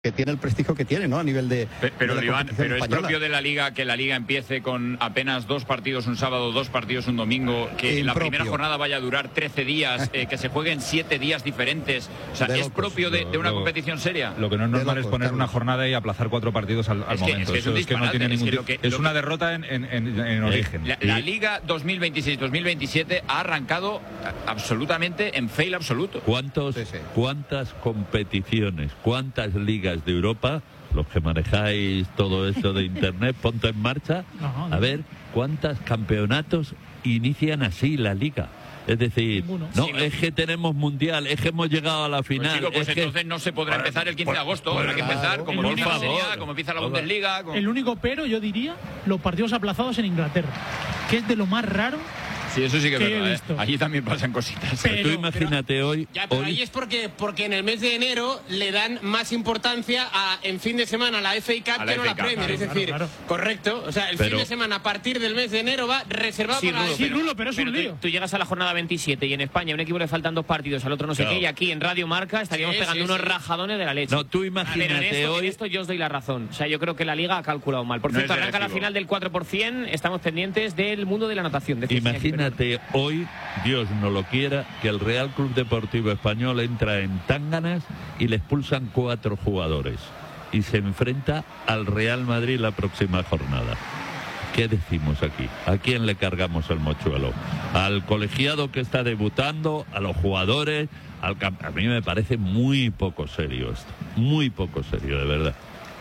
que tiene el prestigio que tiene, ¿no? A nivel de... Pero, de Iván, pero es española. propio de la Liga que la Liga empiece con apenas 2 partidos un sábado, 2 partidos un domingo, que la primera jornada vaya a durar 13 días, que se jueguen 7 días diferentes. O sea, ¿es propio de una competición seria? Lo que no es normal es poner una jornada y aplazar 4 partidos al momento. Es una derrota en origen. La Liga 2026-2027 ha arrancado absolutamente en fail absoluto. ¿Cuántas competiciones, cuántas ligas de Europa, los que manejáis todo eso de internet, ponte en marcha, a ver cuántos campeonatos inician así la liga? Es decir, es que tenemos mundial, es que hemos llegado a la final. Pues entonces no se podrá empezar el 15 de agosto, habrá que empezar como empieza la Serie A, como empieza la Bundesliga. El único pero, yo diría, los partidos aplazados en Inglaterra, que es de lo más raro. Sí, eso sí que es verdad, ¿eh? Allí también pasan cositas. Pero tú imagínate hoy... Ya, pero ahí es porque en el mes de enero le dan más importancia en fin de semana a la FA Cup que no la Premier. Es decir, correcto. O sea, el fin de semana a partir del mes de enero va reservado para... Sí, Rulo, pero es un lío. Tú llegas a la jornada 27 y en España a un equipo le faltan 2 partidos, al otro no sé qué, y aquí en Radio Marca estaríamos pegando unos rajadones de la leche. No, tú imagínate pero en esto yo os doy la razón. O sea, yo creo que la Liga ha calculado mal. Por cierto, arranca la final del 4%, estamos pendientes del mundo de la natación. Imagínate hoy, Dios no lo quiera, que el Real Club Deportivo Español entra en Tánganas y le expulsan 4 jugadores y se enfrenta al Real Madrid la próxima jornada. ¿Qué decimos aquí? ¿A quién le cargamos el mochuelo? ¿Al colegiado que está debutando? ¿A los jugadores? A mí me parece muy poco serio esto, muy poco serio, de verdad.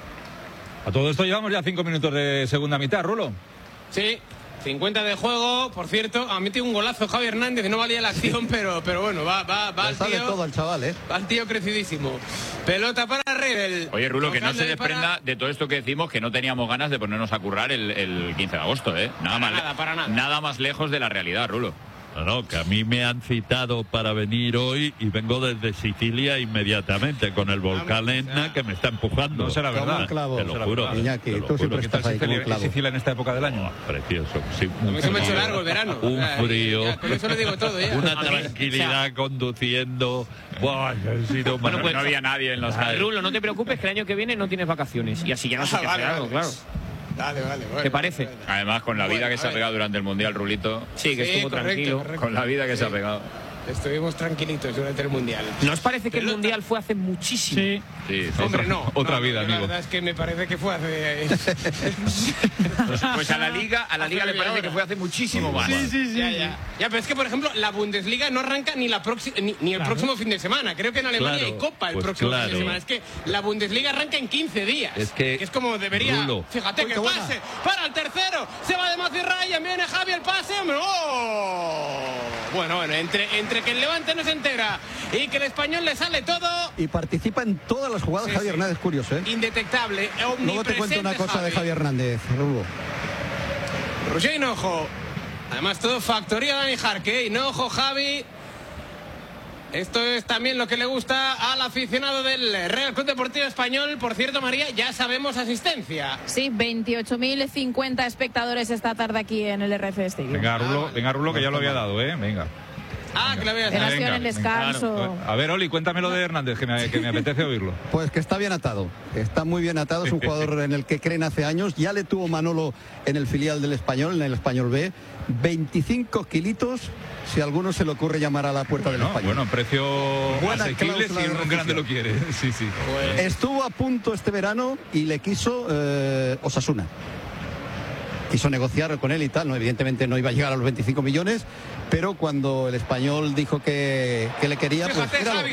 A todo esto llevamos ya 5 minutos de segunda mitad, Rulo. Sí. 50 de juego, por cierto, ha metido un golazo Javi Hernández, no valía la acción, pero bueno, va al tío. Sale todo al chaval, ¿eh? Va al tío crecidísimo. Pelota para Rebel. Oye, Rulo, que no se desprenda de todo esto que decimos, que no teníamos ganas de ponernos a currar el 15 de agosto, ¿eh? Para nada. Nada más lejos de la realidad, Rulo. No, que a mí me han citado para venir hoy y vengo desde Sicilia inmediatamente con el volcán Etna que me está empujando. No será verdad. Te lo juro. Iñaki, tú siempre estás ahí como un clavo. Sicilia en esta época del año? Precioso. Sí, a mí se me ha hecho largo el verano. Un frío. Con eso le digo todo ya. Una tranquilidad conduciendo. Buah, no había nadie en los... Rulo, no te preocupes que el año que viene no tienes vacaciones. Y así ya no sé qué hacer algo, claro. Vale. ¿Te parece? Además, con la vida que se ha pegado durante el Mundial, Rulito. Sí, que estuvo tranquilo. Correcto. Con la vida que se ha pegado. Estuvimos tranquilitos durante el Mundial. ¿No os parece que el Mundial fue hace muchísimo? Sí. Hombre, otra vida, amigo. La verdad es que me parece que fue hace... Pues a la Liga le parece que fue hace muchísimo más. Sí. Ya, pero es que, por ejemplo, la Bundesliga no arranca ni el próximo fin de semana. Creo que en Alemania hay Copa el próximo fin de semana. Es que la Bundesliga arranca en 15 días. Que es como debería... Rulo. Fíjate que pase para el tercero. Se va de Mazirrayan, viene Javi el pase. ¡Oh! Bueno, entre que el Levante no se entera y que el Español le sale todo... Y participa en todas las jugadas Javi Hernández, curioso, ¿eh? Indetectable, omnipresente. Luego te cuento una cosa de Javi Hernández, Rulo. Roger Hinojo. Además, todo factoría Dani Jarque. Hinojo, Javi. Esto es también lo que le gusta al aficionado del Real Club Deportivo Español. Por cierto, María, ya sabemos asistencia. Sí, 28.050 espectadores esta tarde aquí en el RF Stadium. Venga, Rulo, que ya lo había dado, ¿eh? Venga. Que la veas. En el descanso. Claro. A ver, Oli, cuéntame lo de Hernández, que me apetece oírlo. Pues que está bien atado, está muy bien atado, es un jugador en el que creen hace años, ya le tuvo Manolo en el filial del Español, en el Español B, 25 kilitos, si a alguno se le ocurre llamar a la puerta del Español. Bueno, precio asequible si un grande lo quiere. Sí. Pues... Estuvo a punto este verano y le quiso Osasuna. Quiso negociar con él y tal, no, evidentemente no iba a llegar a los 25 millones, pero cuando el Español dijo que le quería, fíjate, pues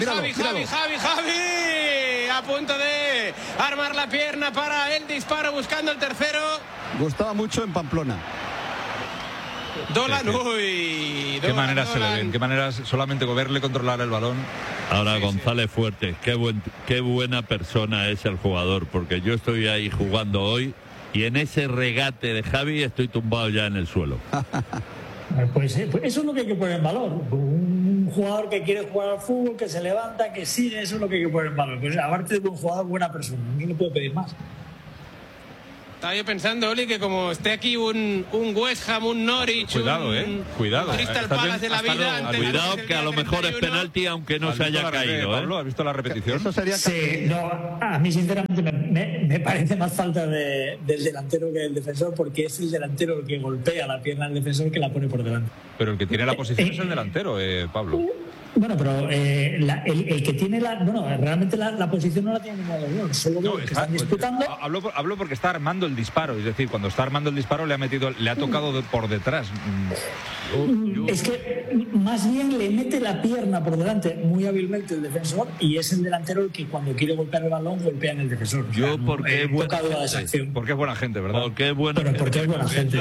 Javi, a punto de armar la pierna para el disparo, buscando el tercero. Gustaba mucho en Pamplona. Dolan, uy. Qué maneras se le ven, qué maneras solamente verle controlar el balón. Ahora González Fuertes, qué buena persona es el jugador, porque yo estoy ahí jugando hoy y en ese regate de Javi estoy tumbado ya en el suelo. Pues eso es lo que hay que poner en valor. Un jugador que quiere jugar al fútbol, que se levanta, que sigue, eso es lo que hay que poner en valor. Pues aparte de un jugador, buena persona, no le puedo pedir más. Estaba yo pensando, Oli, que como esté aquí un West Ham, un Norwich, cuidado, un Crystal Palace de la vida... Cuidado, que a lo mejor es penalti aunque no se haya caído. Pablo, ¿has visto la repetición? Eso sería... Sí, no, a mí sinceramente me parece más falta del delantero que del defensor, porque es el delantero el que golpea la pierna al defensor que la pone por delante. Pero el que tiene la posición es el delantero, Pablo. Bueno, pero el que tiene realmente la posición no la tiene ninguno de los dos, solo que están disputando. Hablo porque está armando el disparo, es decir, cuando está armando el disparo le ha tocado por detrás. Es que más bien le mete la pierna por delante muy hábilmente el defensor, y es el delantero el que cuando quiere golpear el balón golpea en el defensor. Porque es buena gente, ¿verdad? Porque es buena gente. Porque es buena gente.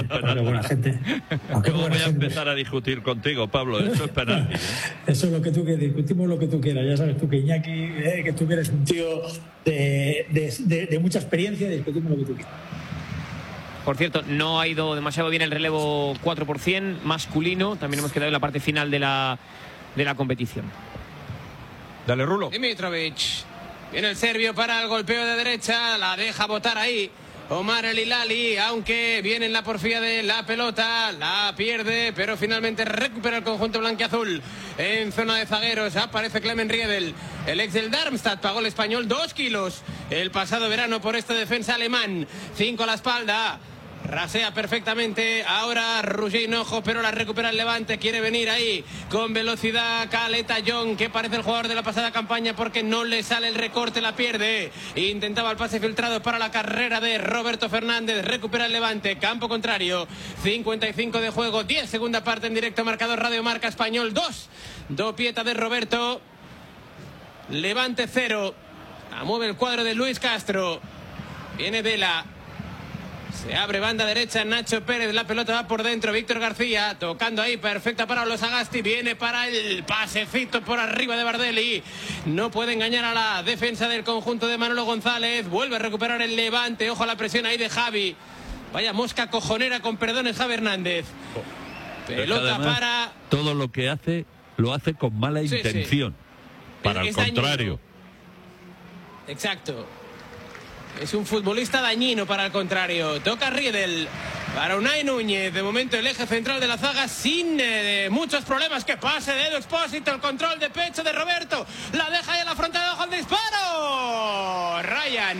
Voy a empezar a discutir contigo, Pablo. Eso es penalti. Eso es lo que tú quieras, discutimos lo que tú quieras. Ya sabes tú que Iñaki, que tú eres un tío de mucha experiencia, discutimos lo que tú quieras. Por cierto, no ha ido demasiado bien el relevo 4% masculino. También hemos quedado en la parte final de la competición. Dale, Rulo. Dimitrovic. Viene el serbio para el golpeo de derecha. La deja botar ahí Omar El Hilali, aunque viene en la porfía de la pelota, la pierde, pero finalmente recupera el conjunto blanquiazul. En zona de zagueros aparece Clement Riedel, el ex del Darmstadt, pagó el español 2 kilos el pasado verano por este defensa alemán. 5 a la espalda. Rasea perfectamente ahora Roger Hinojo, pero la recupera el Levante. Quiere venir ahí con velocidad Caleta Young, que parece el jugador de la pasada campaña porque no le sale el recorte, la pierde. Intentaba el pase filtrado para la carrera de Roberto Fernández. Recupera el Levante, campo contrario. 55 de juego, 10 segunda parte en directo, marcador Radio Marca Español 2. Dopieta de Roberto. Levante 0. Mueve el cuadro de Luis Castro. Viene Vela. Se abre banda derecha, Nacho Pérez, la pelota va por dentro, Víctor García, tocando ahí, perfecta para los Sagasti, viene para el pasecito por arriba de Bardelli, no puede engañar a la defensa del conjunto de Manolo González, vuelve a recuperar el Levante, ojo a la presión ahí de Javi, vaya mosca cojonera con perdones Javi Hernández, pelota para... Todo lo que hace, lo hace con mala intención, para el contrario. Dañino. Exacto. Es un futbolista dañino para el contrario. Toca Riedel para Unai Núñez. De momento el eje central de la zaga sin muchos problemas. Que pase de Edu Expósito. El control de pecho de Roberto. La deja ahí a la frontal de abajo el disparo. Ryan.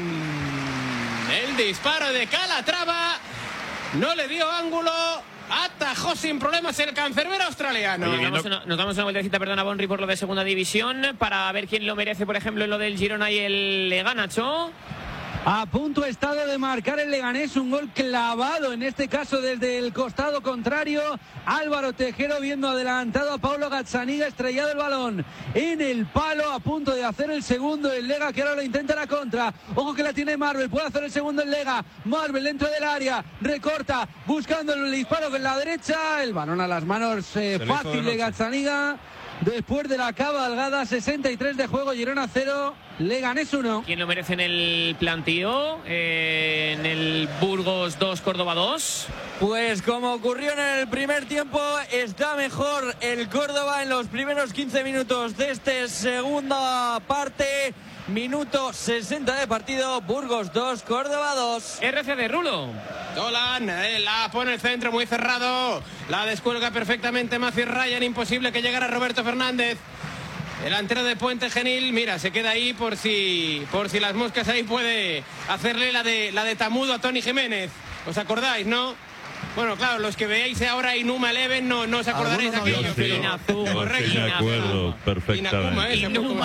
El disparo de Calatrava. No le dio ángulo. Atajó sin problemas el cancerbero australiano. Nos damos una vueltecita, perdona, Bonri, por lo de segunda división. Para ver quién lo merece, por ejemplo, en lo del Girona y el Leganacho. A punto estado de marcar el Leganés, un gol clavado, en este caso desde el costado contrario. Álvaro Tejero viendo adelantado a Paulo Gazzaniga, estrellado el balón en el palo, a punto de hacer el segundo el Lega, que ahora lo intenta la contra. Ojo que la tiene Marvel, puede hacer el segundo el Lega. Marvel dentro del área, recorta, buscando el disparo con la derecha. El balón a las manos fácil de Gazzaniga. Después de la cabalgada, 63 de juego, Girona 0, Leganés 1. ¿Quién lo merece en el plantío? En el Burgos 2, Córdoba 2. Pues como ocurrió en el primer tiempo, está mejor el Córdoba en los primeros 15 minutos de esta segunda parte. Minuto 60 de partido, Burgos 2, Córdoba 2. RCD, Rulo. Dolan, la pone el centro muy cerrado. La descuelga perfectamente Matthew Ryan. Imposible que llegara Roberto Fernández. Delantero de Puente Genil. Mira, se queda ahí por si las moscas ahí puede hacerle la de Tamudo a Tony Jiménez. ¿Os acordáis, no? Bueno, claro, los que veáis ahora Inuma Eleven no os acordaréis de aquello. Sí, me acuerdo perfectamente.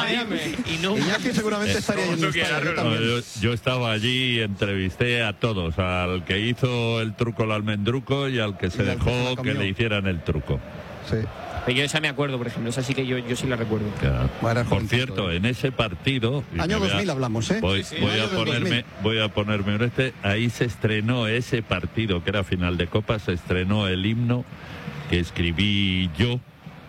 Iñaki seguramente estaría yo estaba allí y entrevisté a todos, al que hizo el truco al almendruco y al que se dejó que le hicieran el truco. Sí. Pero yo esa me acuerdo, por ejemplo, esa sí que yo sí la recuerdo. Bueno, por cierto, en ese partido... Año 2000 hablamos, ¿eh? Voy a ponerme en ahí se estrenó ese partido, que era final de Copa, se estrenó el himno que escribí yo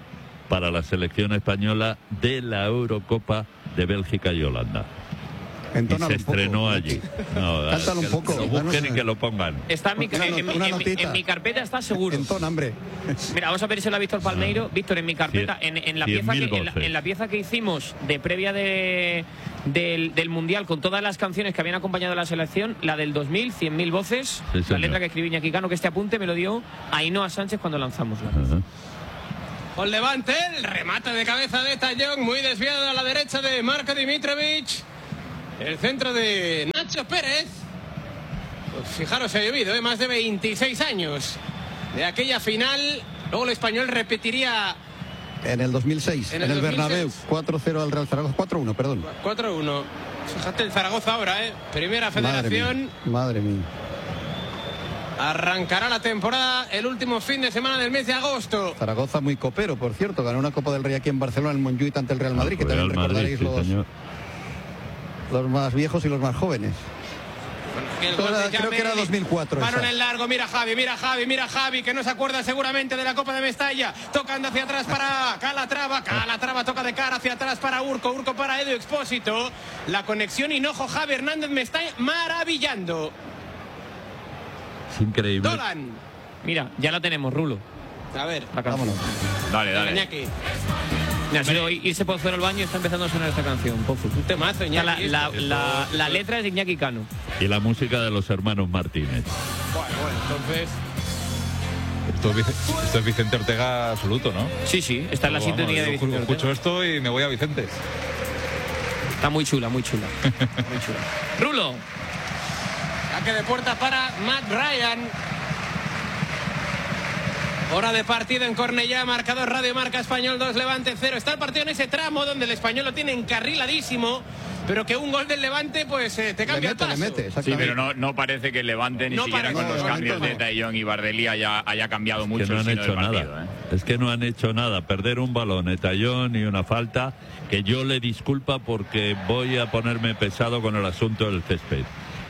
para la selección española de la Eurocopa de Bélgica y Holanda. y se estrenó allí. No, cántalo un poco. Lo busquen y que lo pongan. Está en mi carpeta, está seguro. Entón, hombre. Mira, vamos a ver si lo ha visto Víctor Palmeiro. Víctor, en mi carpeta, en la pieza que hicimos de previa del Mundial, con todas las canciones que habían acompañado a la selección, la del 2000, 100.000 voces, sí, la letra que escribí Iñaki Cano, que este apunte me lo dio Ainhoa Sánchez cuando lanzamos la Con Levante, el remate de cabeza de Tallón, muy desviado a la derecha de Marko Dimitrovic. El centro de Nacho Pérez. Pues fijaros, ha llovido, más de 26 años de aquella final. Luego el Español repetiría en el 2006, en el Bernabéu, 4-0 al Real Zaragoza, 4-1, perdón. 4-1. Fíjate el Zaragoza ahora, Primera Federación. Madre mía. Arrancará la temporada el último fin de semana del mes de agosto. Zaragoza muy copero, por cierto. Ganó una Copa del Rey aquí en Barcelona, en Montjuïc, ante el Real Madrid, que también recordaréis los más viejos y los más jóvenes. Creo que era 2004. Balón en largo, mira Javi, que no se acuerda seguramente de la Copa de Mestalla. Tocando hacia atrás para Calatrava toca de cara hacia atrás para Urco para Edu Expósito. La conexión Hinojo Javi Hernández me está maravillando. Es increíble. Dolan. Mira, ya la tenemos, Rulo. A ver, vámonos. Dale. Iñaki. Ha sido irse Pozo al baño y está empezando a sonar esta canción, Pozo. Un temazo, Iñaki. La letra es de Iñaki Cano. Y la música de los hermanos Martínez. Bueno, entonces... Esto es Vicente Ortega absoluto, ¿no? Sí, está en la sintonía de Vicente Ortega. Escucho esto y me voy a Vicente. Está muy chula. Rulo. Saque de puerta para Matt Ryan. Hora de partido en Cornellá, marcador Radio Marca Español 2, Levante 0. Está el partido en ese tramo donde el Español lo tiene encarriladísimo, pero que un gol del Levante pues te cambia el paso. Sí, pero no parece que el Levante ni siquiera con los cambios de Tallón y Bardelí haya cambiado mucho. Que no han hecho nada. Es que no han hecho nada. Perder un balón, Tallón y una falta, que yo le disculpa porque voy a ponerme pesado con el asunto del césped.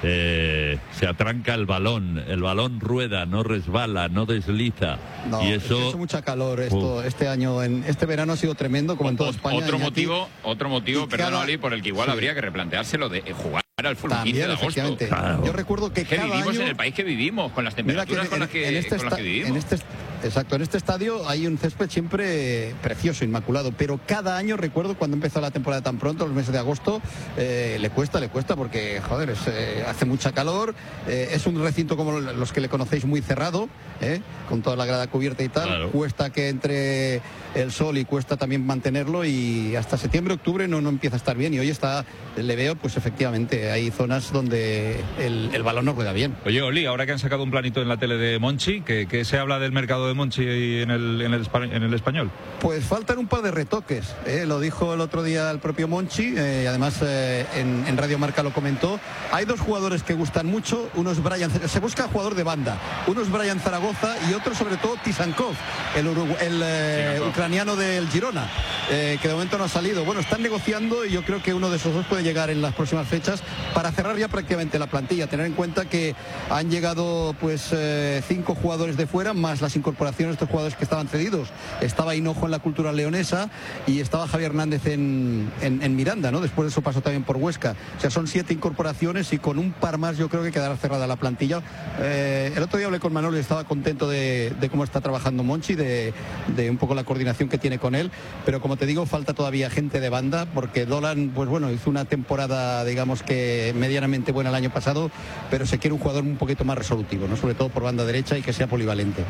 Se atranca el balón rueda, no resbala, no desliza. No, y eso es mucha calor este año, este verano ha sido tremendo, como en toda España. Otro motivo, perdón, Oli, por el que igual habría que replantearse lo de jugar al fútbol 15 de agosto. Claro. Yo recuerdo que cada vivimos año, en el país que vivimos, con las temperaturas con las que vivimos. Exacto, en este estadio hay un césped siempre precioso, inmaculado, pero cada año, recuerdo cuando empezó la temporada tan pronto, los meses de agosto, le cuesta porque, joder, hace mucha calor, es un recinto como los que le conocéis muy cerrado, con toda la grada cubierta y tal, claro. Cuesta que entre el sol y cuesta también mantenerlo, y hasta septiembre, octubre no empieza a estar bien, y hoy le veo, pues efectivamente, hay zonas donde el balón no rueda bien. Oye, Oli, ahora que han sacado un planito en la tele de Monchi, ¿qué se habla del mercado de Monchi en el Español? Pues faltan un par de retoques, lo dijo el otro día el propio Monchi, y además en Radio Marca lo comentó. Hay dos jugadores que gustan mucho, se busca jugador de banda, uno es Brian Zaragoza y otro sobre todo Tisankov, el ucraniano del Girona, que de momento no ha salido. Bueno, están negociando y yo creo que uno de esos dos puede llegar en las próximas fechas para cerrar ya prácticamente la plantilla. Tener en cuenta que han llegado pues 5 jugadores de fuera, más las incorporaciones de estos jugadores que estaban cedidos. Estaba Hinojo en la Cultural Leonesa y estaba Javier Hernández en Miranda, ¿no? Después de eso pasó también por Huesca. O sea, son 7 incorporaciones y con un par más yo creo que quedará cerrada la plantilla. El otro día hablé con Manolo y estaba contento de cómo está trabajando Monchi, de un poco la coordinación que tiene con él, pero como te digo, falta todavía gente de banda, porque Dolan, pues bueno, hizo una temporada, digamos que medianamente buena el año pasado, pero se quiere un jugador un poquito más resolutivo, ¿no? Sobre todo por banda derecha y que sea polivalente.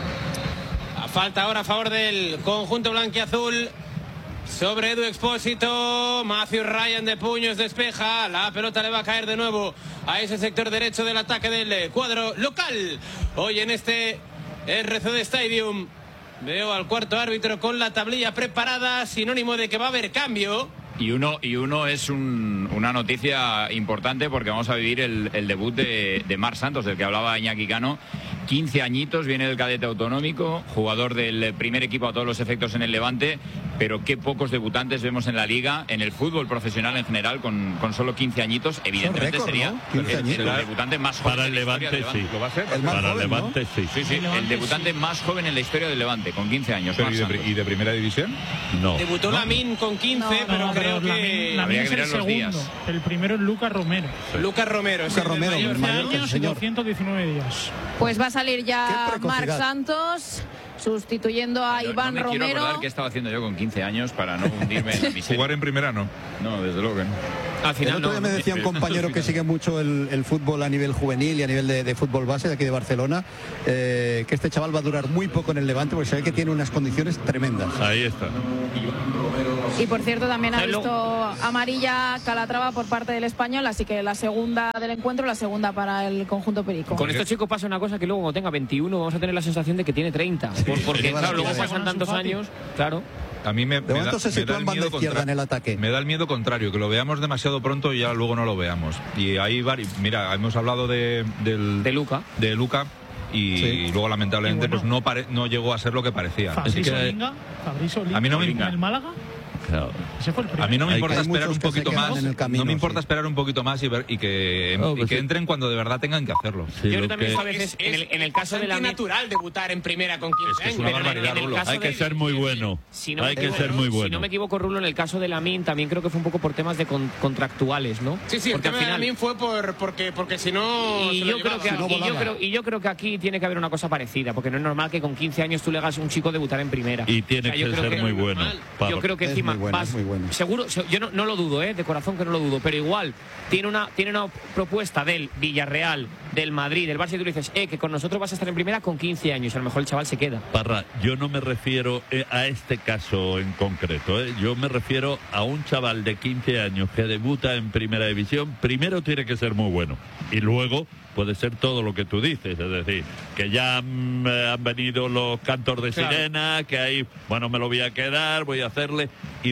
Falta ahora a favor del conjunto blanquiazul sobre Edu Expósito. Matthew Ryan de puños despeja. La pelota le va a caer de nuevo a ese sector derecho del ataque del cuadro local. Hoy en este RCD Stadium veo al cuarto árbitro con la tablilla preparada, sinónimo de que va a haber cambio. Y uno es una noticia importante, porque vamos a vivir el debut de Marc Santos, del que hablaba Iñaki Cano. 15 añitos, viene del cadete autonómico, jugador del primer equipo a todos los efectos en el Levante, pero qué pocos debutantes vemos en la Liga, en el fútbol profesional en general, con solo 15 añitos. Evidentemente récord, sería, ¿no? el debutante más joven. Para el Levante, sí. Lo va a ser. Para el Levante, sí. Sí, el debutante más joven en la historia del Levante, con 15 años. ¿Y de primera división? No. Debutó Lamine con 15, pero creo que... Lamine es el segundo. El primero es Lucas Romero. Lucas Romero, mayor mayor años y 219 días. Pues va a salir ya Marc Santos, sustituyendo a Iván Romero. Romero. Quiero recordar qué estaba haciendo yo con 15 años para no hundirme en la miseria. ¿Jugar en primera no? No, desde luego que no. Al final, el otro día me decía un compañero que sigue mucho el fútbol a nivel juvenil y a nivel de fútbol base de aquí de Barcelona, que este chaval va a durar muy poco en el Levante porque se ve que tiene unas condiciones tremendas. Ahí está. Y por cierto también ha visto amarilla Calatrava por parte del Español, así que la segunda del encuentro, la segunda para el conjunto perico. Con estos chicos pasa una cosa, que luego cuando tenga 21 vamos a tener la sensación de que tiene 30, porque claro, luego pasan tantos años, claro. A mí me de momento se sitúa en banda izquierda en el ataque. Me da el miedo contrario, que lo veamos demasiado pronto y ya luego no lo veamos. Y ahí mira, hemos hablado de Luka y luego lamentablemente pues no llegó a ser lo que parecía. Fabricio Olinga, a mí no me importa el Málaga. A mí no me importa esperar un poquito más. No me importa esperar un poquito más y que entren cuando de verdad tengan que hacerlo. Yo creo también a veces en el caso de la natural debutar en primera con 15 años. Es una barbaridad, Rulo. Hay que ser muy bueno. Hay que ser muy bueno. Si no me equivoco, Rulo, en el caso de Lamine también creo que fue un poco por temas de contractuales, ¿no? Sí, porque el tema de Lamine fue porque si no. Y yo creo que aquí tiene que haber una cosa parecida, porque no es normal que con 15 años tú le hagas a un chico debutar en primera. Y tiene que ser muy bueno. Yo creo que encima muy bueno. Seguro, yo no lo dudo, de corazón que no lo dudo, pero igual tiene una propuesta del Villarreal, del Madrid, del Barça, y tú le dices, que con nosotros vas a estar en primera con 15 años, a lo mejor el chaval se queda. Parra, yo no me refiero a este caso en concreto, yo me refiero a un chaval de 15 años que debuta en primera división. Primero tiene que ser muy bueno y luego puede ser todo lo que tú dices, es decir, que ya han venido los cantos de sirena, que ahí, bueno, me lo voy a quedar, voy a hacerle,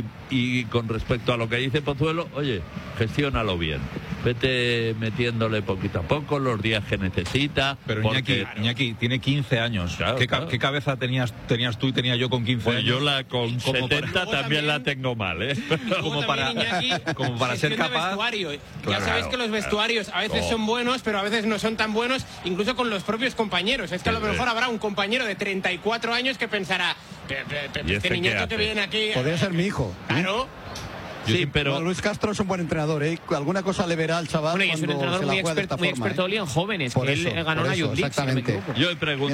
y con respecto a lo que dice Pozuelo, oye, gestiónalo bien, vete metiéndole poquito a poco los días que necesita. Pero Iñaki tiene 15 años. Claro, ¿Qué cabeza tenías tú y tenía yo con 15 años? Yo la con 70 también la tengo mal, como para ser capaz. Ya sabéis que los vestuarios a veces son buenos, pero a veces no son tan buenos, incluso con los propios compañeros. Es que a lo mejor habrá un compañero de 34 años que pensará, este niñato que viene aquí... Podría ser mi hijo. Claro. Sí, pero Luis Castro es un buen entrenador, Alguna cosa le verá al chaval. Bueno, y es un entrenador muy experto en jóvenes, que él ganó la Youth League, si no me equivoco. Yo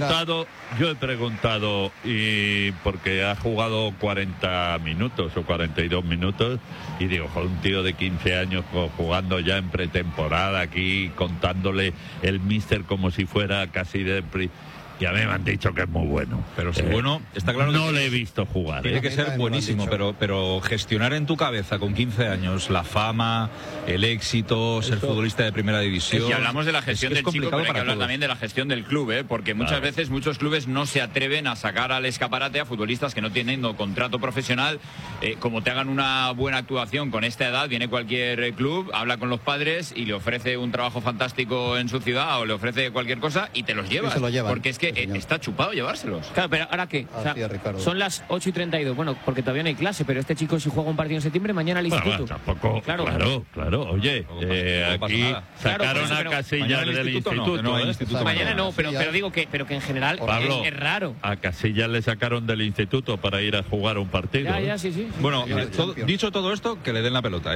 he preguntado, y porque ha jugado 40 minutos o 42 minutos, y digo, un tío de 15 años jugando ya en pretemporada aquí, contándole el míster como si fuera casi de... Y a mí me han dicho que es muy bueno. Pero si bueno, está claro que no le he visto jugar. Tiene que ser buenísimo, pero gestionar en tu cabeza con 15 años la fama, el éxito, ser futbolista de primera división. Y hablamos de la gestión del chico, pero hay que hablar también de la gestión del club, porque muchas veces muchos clubes no se atreven a sacar al escaparate a futbolistas que no tienen contrato profesional. Como te hagan una buena actuación con esta edad, viene cualquier club, habla con los padres y le ofrece un trabajo fantástico en su ciudad o le ofrece cualquier cosa y te los llevas. Porque es que está chupado llevárselos. Claro, pero ¿ahora qué? Son las 8:32. Bueno, porque todavía no hay clase, pero este chico, si juega un partido en septiembre, mañana al instituto. Tampoco. Claro. Oye, aquí sacaron a Casillas del instituto. Mañana no, pero digo que en general Pablo, es raro. A Casillas le sacaron del instituto para ir a jugar un partido. Sí. Bueno, dicho todo esto, que le den la pelota,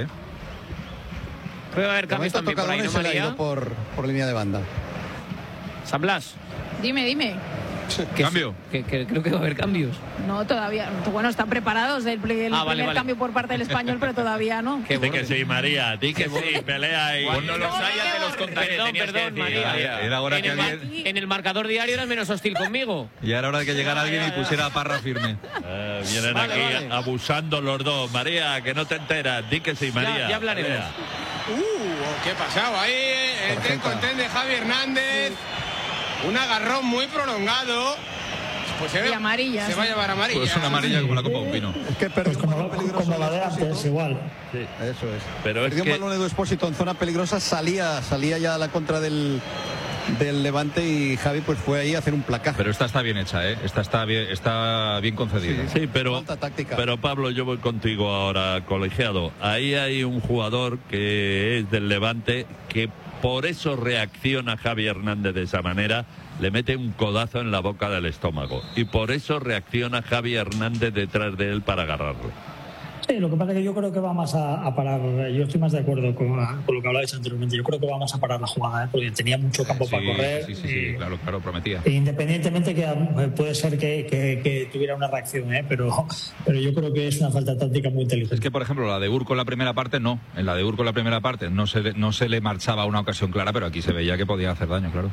Puede haber cambios también por ahí, ¿no, María? Por línea de banda. San Blas. Dime. ¿Cambio? Que creo que va a haber cambios. No, todavía. Bueno, están preparados el primer cambio por parte del Español, pero todavía no. Di que sí, María, di que sí, pelea ahí. Cuando los haya te los contaré. Perdón, María. Era hora que alguien... En el marcador diario eras menos hostil conmigo. Y era hora de que llegara alguien y pusiera a Parra firme. Vienen aquí abusando los dos. María, que no te enteras. Di que sí, María. Ya hablaremos. ¿Qué ha pasado ahí? El ten de Javi Hernández. Un agarrón muy prolongado. Pues y amarilla. Se va a llevar amarilla. Pues una amarilla como la copa de un pino. Es que perdió como la de antes, igual. Sí, eso es. Pero perdió un balón Edu Expósito en zona peligrosa, salía ya a la contra del del Levante y Javi pues fue ahí a hacer un placaje. Pero esta está bien hecha, ¿eh? Está bien concedida. Sí, pero Pablo, yo voy contigo ahora, colegiado. Ahí hay un jugador que es del Levante que por eso reacciona Javi Hernández de esa manera, le mete un codazo en la boca del estómago y por eso reacciona Javi Hernández detrás de él para agarrarlo. Sí, lo que pasa es que yo creo que va más a parar. Yo estoy más de acuerdo con lo que hablabais anteriormente. Yo creo que va más a parar la jugada, porque tenía mucho campo para correr. Sí, claro, prometía. Independientemente que puede ser que tuviera una reacción, pero yo creo que es una falta táctica muy inteligente. Es que, por ejemplo, la de Urco en la primera parte no. En la de Urco en la primera parte no se le marchaba una ocasión clara, pero aquí se veía que podía hacer daño, claro.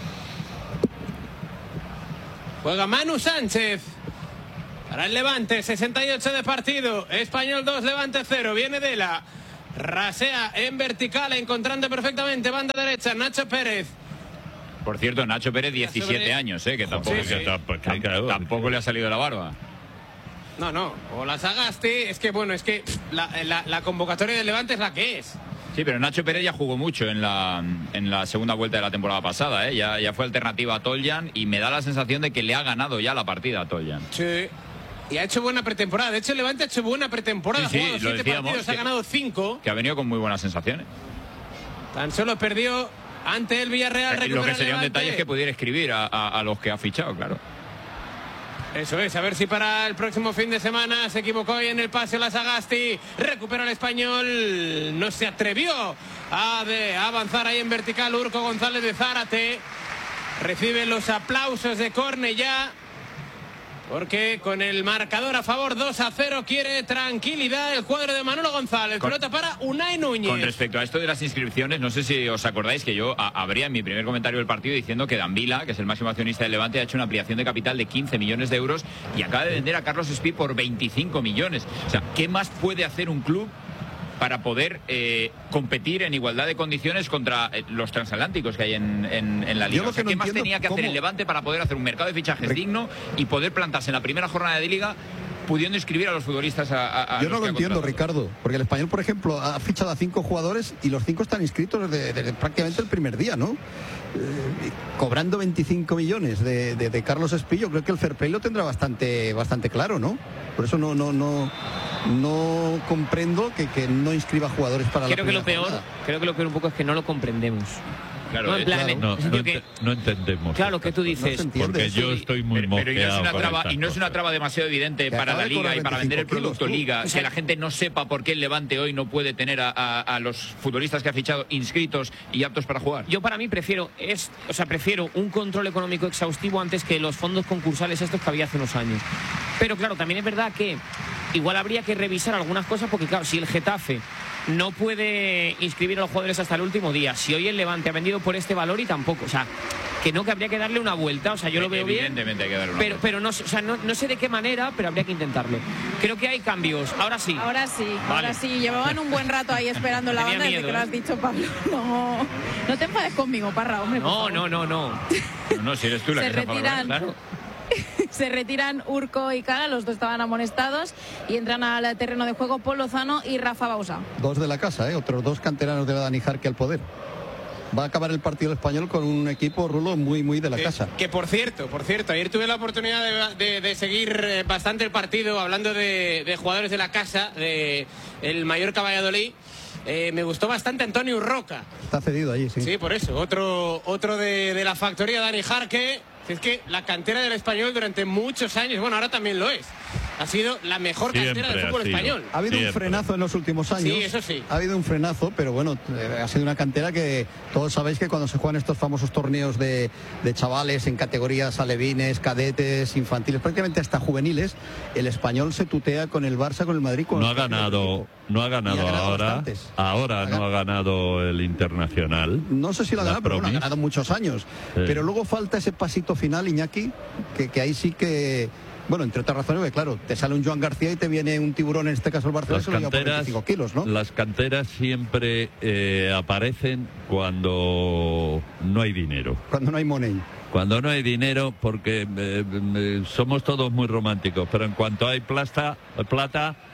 Juega Manu Sánchez. Para el Levante, 68 de partido. Español 2, Levante 0. Viene Dela. Rasea en vertical, encontrando perfectamente banda derecha. Nacho Pérez. Por cierto, Nacho Pérez, 17 años, que tampoco, tampoco le ha salido la barba. No. O la Sagasti. Es que, la convocatoria del Levante es la que es. Sí, pero Nacho Pérez ya jugó mucho en la segunda vuelta de la temporada pasada, ya fue alternativa a Toljan y me da la sensación de que le ha ganado ya la partida a Toljan. Sí. Y ha hecho buena pretemporada. De hecho, el Levante ha hecho buena pretemporada. Sí, ha jugado 7 partidos, ha ganado 5. Que ha venido con muy buenas sensaciones. Tan solo perdió ante el Villarreal. Lo que sería un detalle es que pudiera escribir a los que ha fichado, claro. Eso es, a ver si para el próximo fin de semana se equivocó ahí en el paseo la Sagasti. Recupera el Español. No se atrevió a avanzar ahí en vertical. Urco González de Zárate recibe los aplausos de Cornellá, porque con el marcador a favor 2-0 quiere tranquilidad el cuadro de Manolo González. Pelota para Unai Núñez. Con respecto a esto de las inscripciones, no sé si os acordáis que yo abría en mi primer comentario del partido diciendo que Danvila, que es el máximo accionista del Levante, ha hecho una ampliación de capital de 15 millones de euros y acaba de vender a Carlos Espí por 25 millones. O sea, ¿qué más puede hacer un club para poder competir en igualdad de condiciones contra los transatlánticos que hay en la liga? O sea, ¿qué más tenía que hacer el Levante para poder hacer un mercado de fichajes digno y poder plantarse en la primera jornada de liga pudiendo inscribir a los futbolistas Yo no lo entiendo, Ricardo, porque el Español, por ejemplo, ha fichado a 5 jugadores y los 5 están inscritos desde prácticamente el primer día, ¿no? Cobrando 25 millones de Carlos Espí, yo creo que el fair play lo tendrá bastante claro, ¿no? Por eso no comprendo que no inscriba jugadores para Creo que lo peor un poco es que no lo comprendemos. Claro, no, en plan, no entendemos. Claro, que tú dices. Porque yo estoy muy mosqueado. Y no es una traba demasiado evidente para la Liga y para vender el producto Liga, que la gente no sepa por qué el Levante hoy no puede tener a los futbolistas que ha fichado inscritos y aptos para jugar. Yo para mí prefiero un control económico exhaustivo antes que los fondos concursales estos que había hace unos años. Pero claro, también es verdad que igual habría que revisar algunas cosas, porque claro, si el Getafe no puede inscribir a los jugadores hasta el último día, si hoy el Levante ha vendido por este valor y tampoco, que habría que darle una vuelta, yo lo veo bien, evidentemente hay que darle una vuelta. Pero no sé de qué manera, pero habría que intentarlo. Creo que hay cambios, ahora sí, llevaban un buen rato ahí esperando la banda, desde que lo has dicho, Pablo. No te enfades conmigo, Parra, hombre. No, si eres tú la que se enfada, claro. Se retiran Urco y Cala, los dos estaban amonestados, y entran al terreno de juego Paul Lozano y Rafa Bausa. 2 de la casa, otros 2 canteranos de la Dani Jarque al poder. Va a acabar el partido español con un equipo, Rulo, muy de la casa. Que por cierto, ayer tuve la oportunidad de seguir bastante el partido, hablando de jugadores de la casa, de el Mallorca Valladolid. Me gustó bastante Antonio Urroca. Está cedido allí, sí. Sí, por eso. Otro de la factoría, Dani Jarque. Es que la cantera del Español durante muchos años, bueno, ahora también lo es, ha sido la mejor cantera del fútbol español. Ha habido un frenazo en los últimos años. Sí, eso sí. Ha habido un frenazo, pero bueno, ha sido una cantera que todos sabéis que cuando se juegan estos famosos torneos de chavales en categorías alevines, cadetes, infantiles, prácticamente hasta juveniles, el Español se tutea con el Barça, con el Madrid. No ha ganado ahora. Ahora no ha ganado el Internacional. No sé si lo ha ganado, pero bueno, ha ganado muchos años. Sí. Pero luego falta ese pasito final, Iñaki, que ahí sí que, bueno, entre otras razones, que claro, te sale un Joan García y te viene un tiburón, en este caso el Barcelona, se lo lleva por 25 kilos, ¿no? Las canteras siempre aparecen cuando no hay dinero. Cuando no hay money. Cuando no hay dinero, porque somos todos muy románticos, pero en cuanto hay plata,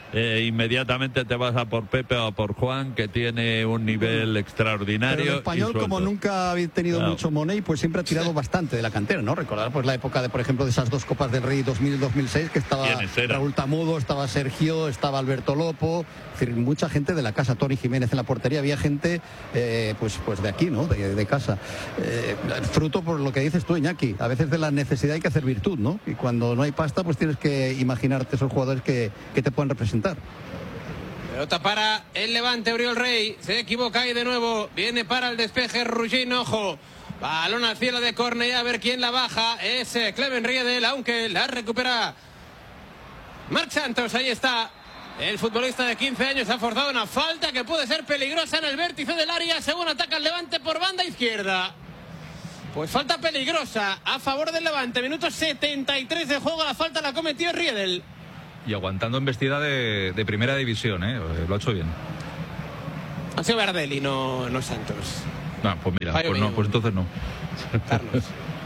inmediatamente te vas a por Pepe o a por Juan, que tiene un nivel extraordinario. Pero el español, como nunca ha tenido mucho money, pues siempre ha tirado bastante de la cantera, ¿no? Recordar pues la época de, por ejemplo, de esas dos Copas del Rey 2000 y 2006, que estaba Raúl Tamudo, estaba Sergio, estaba Alberto Lopo, es decir, mucha gente de la casa, Tony Jiménez en la portería, había gente pues de aquí, ¿no? De casa. Fruto por lo que dices tú, Iñaki, a veces de la necesidad hay que hacer virtud, ¿no? Y cuando no hay pasta, pues tienes que imaginarte esos jugadores que te pueden representar. Pelota para el Levante, Oriol Rey, se equivoca y de nuevo viene para el despeje Roger Hinojo. Balón al cielo de Cornellà, a ver quién la baja, es Clemen Riedel, aunque la recupera Marc Santos, ahí está. El futbolista de 15 años ha forzado una falta que puede ser peligrosa en el vértice del área, según ataca el Levante por banda izquierda. Pues falta peligrosa a favor del Levante, minuto 73 de juego, la falta la cometió Riedel. Y aguantando embestida de primera división, lo ha hecho bien. Ha sido Verdelli, no Santos. No, pues mira, pues entonces no. Carlos.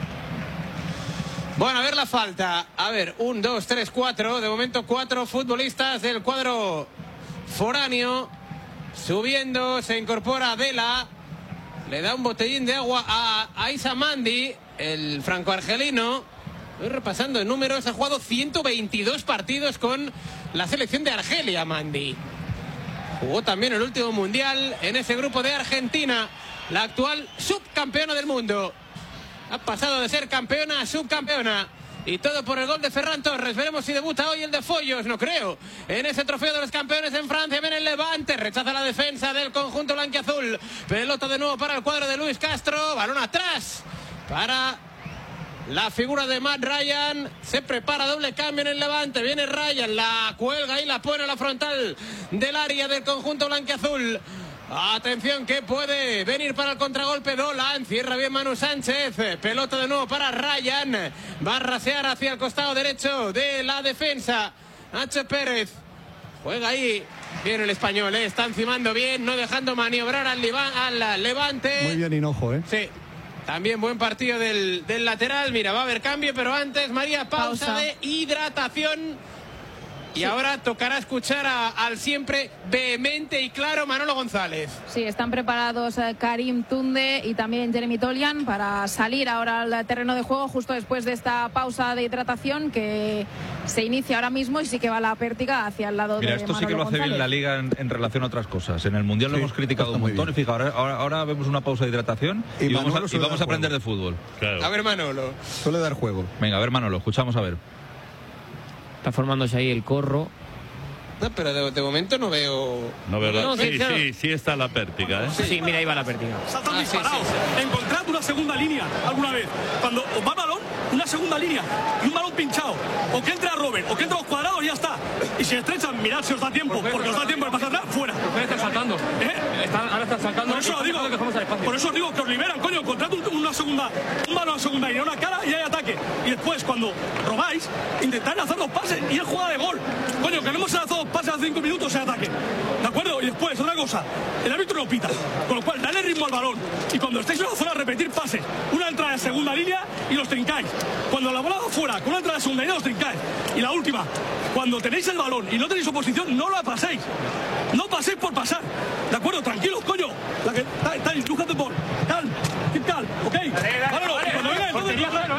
Bueno, a ver la falta. A ver, 1, 2, 3, 4. De momento 4 futbolistas del cuadro foráneo. Subiendo, se incorpora Vela. Le da un botellín de agua a Isa Mandi, el franco-argelino. Estoy repasando en números. Ha jugado 122 partidos con la selección de Argelia, Mandi. Jugó también el último mundial en ese grupo de Argentina, la actual subcampeona del mundo. Ha pasado de ser campeona a subcampeona. Y todo por el gol de Ferran Torres. Veremos si debuta hoy el de Follos, no creo. En ese trofeo de los campeones en Francia, viene el Levante. Rechaza la defensa del conjunto blanquiazul. Pelota de nuevo para el cuadro de Luis Castro. Balón atrás para la figura de Matt Ryan. Se prepara doble cambio en el Levante. Viene Ryan, la cuelga y la pone a la frontal del área del conjunto blanquiazul. Atención que puede venir para el contragolpe Dolan, cierra bien Manu Sánchez, pelota de nuevo para Ryan, va a rasear hacia el costado derecho de la defensa, Nacho Pérez, juega ahí, bien el español, está encimando bien, no dejando maniobrar al Levante. Muy bien Hinojo, Sí, también buen partido del lateral, mira, va a haber cambio, pero antes María, pausa de hidratación. Y ahora tocará escuchar al siempre vehemente y claro Manolo González. Sí, están preparados Karim Tunde y también Jeremy Tolian para salir ahora al terreno de juego justo después de esta pausa de hidratación que se inicia ahora mismo y sí que va la pértiga hacia el lado de Manolo Esto sí que lo hace bien la Liga en relación a otras cosas. En el Mundial lo hemos criticado un montón y fija, ahora vemos una pausa de hidratación y vamos a aprender de fútbol. Claro. A ver Manolo. Suele dar juego. Venga, a ver Manolo, escuchamos a ver. Está formándose ahí el corro. No, pero de momento no veo... No, ¿verdad? No, sí está la pértiga, ¿eh? Sí, mira, ahí va la pértiga. Saltan disparados. Encontrad una segunda línea alguna vez. Cuando os va balón, una segunda línea y un balón pinchado. O que entre a Robert, o que entre a los cuadrados y ya está. Y si estrechan, mirad si os da tiempo, porque os da tiempo de pasar atrás, fuera. Están saltando. Ahora están saltando. Por eso os digo que os liberan, coño. Encontrad un balón a segunda línea, una cara y hay ataque. Y después, cuando robáis, intentad lanzar los pases y es jugada de gol. Coño, que no hemos lanzado pases a 5 minutos en ataque. ¿De acuerdo? Y después, otra cosa, el árbitro no pita. Con lo cual, dale ritmo al balón. Y cuando estéis en la zona, repetir pases. Una entrada de segunda línea y los trincáis. Cuando la bola va fuera, con una entrada de segunda línea, los trincáis. Y la última, cuando tenéis el balón y no tenéis oposición, no la paséis. No paséis por pasar. ¿De acuerdo? Tranquilos, coño. Look at the ball. Calm. Keep calm. ¿Ok? Manolo, cuando venga entonces...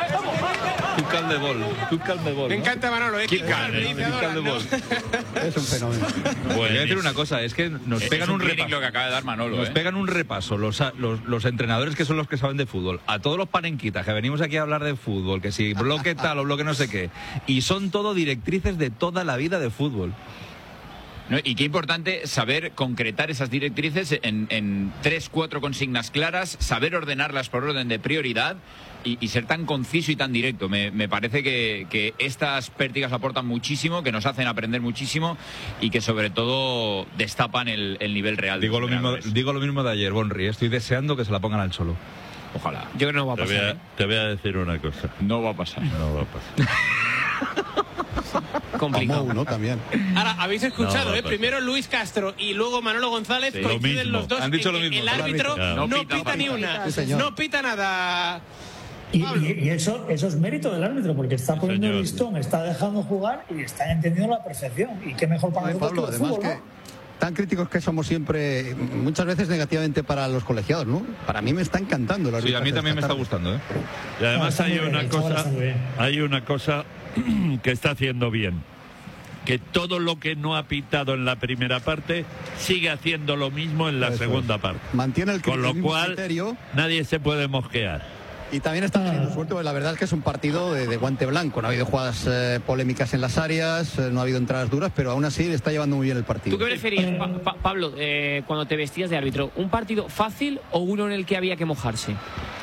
Calm de bol. Me encanta Manolo, Keep calm. Es un fenómeno. Voy a decir una cosa, es que nos pegan un repaso. Lo que acaba de dar Manolo, nos pegan un repaso los entrenadores que son los que saben de fútbol. A todos los panenquitas que venimos aquí a hablar de fútbol, que si bloque tal o bloque no sé qué. Y son todo directrices de toda la vida de fútbol. No, y qué importante saber concretar esas directrices en 3-4 consignas claras, saber ordenarlas por orden de prioridad y ser tan conciso y tan directo. Me parece que estas pértigas aportan muchísimo, que nos hacen aprender muchísimo y que sobre todo destapan el nivel real. Digo lo mismo de ayer, Bonri. Estoy deseando que se la pongan al Cholo. Ojalá. Yo creo que no va a pasar. Te voy a decir una cosa. No va a pasar. Complicado. ¿no? También. Ahora, habéis escuchado, primero Luis Castro y luego Manolo González, coinciden los dos. Han dicho lo mismo. El árbitro no pita ni una. Sí, no pita nada. Y eso es mérito del árbitro, porque está poniendo el listón, está dejando jugar y está entendiendo la perfección. Y qué mejor para nosotros que el fútbol, ¿no? Tan críticos que somos siempre, muchas veces negativamente para los colegiados, ¿no? Para mí me está encantando el árbitro. Sí, a mí también me está gustando, ¿eh? Y además hay una cosa que está haciendo bien, que todo lo que no ha pitado en la primera parte sigue haciendo lo mismo en la segunda parte. Mantiene el con lo cual criterio. Nadie se puede mosquear. Y también está teniendo suerte, porque la verdad es que es un partido de guante blanco. No ha habido jugadas polémicas en las áreas, no ha habido entradas duras, pero aún así le está llevando muy bien el partido. ¿Tú qué preferías, Pablo, cuando te vestías de árbitro? ¿Un partido fácil o uno en el que había que mojarse?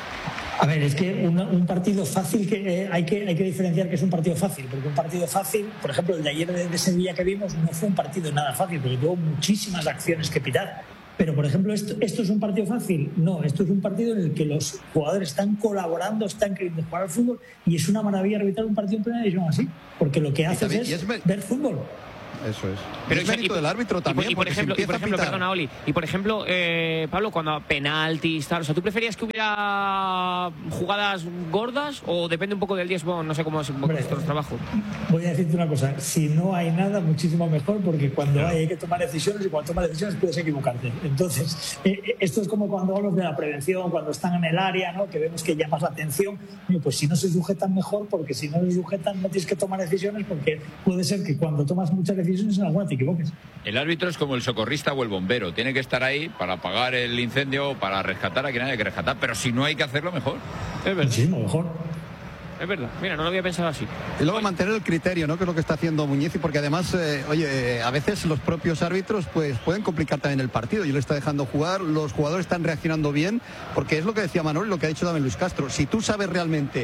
A ver, es que un partido fácil, que hay que diferenciar que es un partido fácil, porque un partido fácil, por ejemplo, el de ayer de Sevilla que vimos, no fue un partido nada fácil, porque tuvo muchísimas acciones que pitar. Pero, por ejemplo, ¿esto es un partido fácil? No, esto es un partido en el que los jugadores están colaborando, están queriendo jugar al fútbol, y es una maravilla arbitrar un partido en primera división así, porque lo que haces es ver fútbol. Eso es. Pero es mérito del árbitro también. Y por ejemplo, perdona, Oli, y por ejemplo, Pablo, cuando penaltis, tal, o sea, ¿tú preferías que hubiera jugadas gordas o depende un poco del día? No sé cómo es vuestro trabajo. Voy a decirte una cosa, si no hay nada, muchísimo mejor, porque cuando hay que tomar decisiones, y cuando tomas decisiones puedes equivocarte. Entonces, esto es como cuando hablamos de la prevención, cuando están en el área, ¿no? Que vemos que llamas la atención, pues si no se sujetan mejor, porque si no se sujetan no tienes que tomar decisiones, porque puede ser que cuando tomas muchas decisiones en alguna te equivoques. El árbitro es como el socorrista o el bombero, tiene que estar ahí para apagar el incendio, para rescatar a quien haya que rescatar, pero si no hay que hacerlo, mejor. Es verdad. Muchísimo mejor. Es verdad, mira, no lo había pensado así. Y luego mantener el criterio, ¿no? Que es lo que está haciendo Muñiz, porque además, a veces los propios árbitros pues pueden complicar también el partido. Y lo está dejando jugar, los jugadores están reaccionando bien, porque es lo que decía Manol y lo que ha dicho también Luis Castro. Si tú sabes realmente